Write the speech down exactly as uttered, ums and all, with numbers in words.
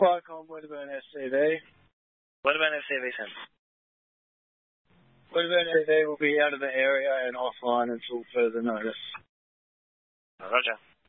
Flycom, Wedderburn S C V. Wedderburn S C V, sent. Wedderburn S C V will be out of the area and offline until further notice. Roger.